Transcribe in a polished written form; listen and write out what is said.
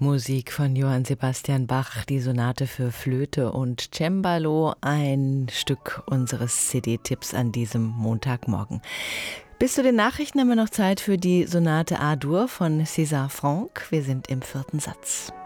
Musik von Johann Sebastian Bach, die Sonate für Flöte und Cembalo, ein Stück unseres CD-Tipps an diesem Montagmorgen. Bis zu den Nachrichten haben wir noch Zeit für die Sonate A-Dur von César Franck. Wir sind im 4. Satz.